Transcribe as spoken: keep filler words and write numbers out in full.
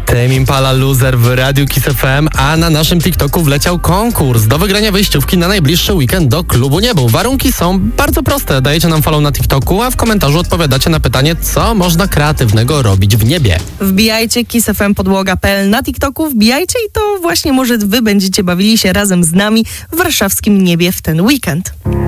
Tame Impala Loser w Radiu Kiss F M, a na naszym TikToku wleciał konkurs. Do wygrania wejściówki na najbliższy weekend do klubu nie był. Warunki są bardzo proste. Dajecie nam follow na TikToku, a w komentarzu odpowiadacie na pytanie, co można kreatywnego robić w niebie. Wbijajcie kiss f m podłoga kropka p l na TikToku, wbijajcie i to właśnie może wy będziecie bawili się razem z nami w warszawskim niebie w ten weekend.